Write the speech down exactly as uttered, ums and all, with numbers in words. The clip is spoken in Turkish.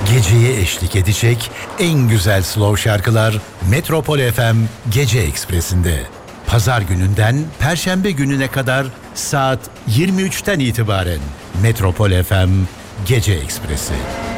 Geceye eşlik edecek en güzel slow şarkılar Metropol F M Gece Ekspresi'nde. Pazar gününden Perşembe gününe kadar saat yirmi üçten itibaren Metropol F M Gece Ekspresi.